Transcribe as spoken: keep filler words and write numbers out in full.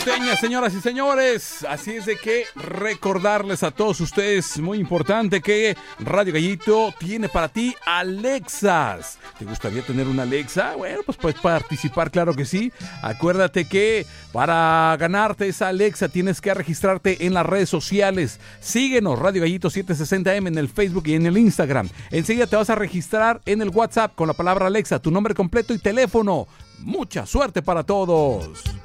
norteña, señoras y señores. Así es de que recordarles a todos ustedes, muy importante, que Radio Gallito tiene para ti Alexas. ¿Te gustaría tener una Alexa? Bueno, pues puedes participar, claro que sí. Acuérdate que para ganarte esa Alexa tienes que registrarte en las redes sociales. Síguenos, Radio Gallito setecientos sesenta eme en el Facebook y en el Instagram. Enseguida te vas a registrar en el WhatsApp con la palabra Alexa, tu nombre completo y teléfono. Mucha suerte para todos.